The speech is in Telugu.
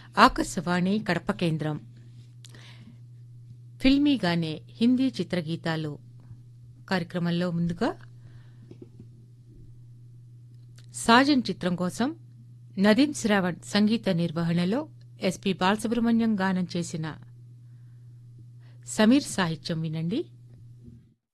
ఆకాశవాణి కడప కేంద్రం ఫిల్మీగానే హిందీ చిత్రగీతాలు కార్యక్రమంలో ముందుగా సాజన్ చిత్రం కోసం నదీం శ్రావణ్ సంగీత నిర్వహణలో ఎస్పి బాలసుబ్రహ్మణ్యం గానం చేసిన సమీర్ సాహిత్యం వినండి.